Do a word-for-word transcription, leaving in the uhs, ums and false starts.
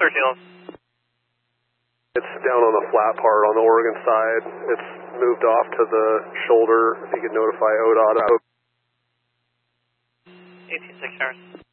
thirteen on. It's down on the flat part on the Oregon side. It's moved off to the shoulder. If you could notify O D O T. eighteen six, Aaron.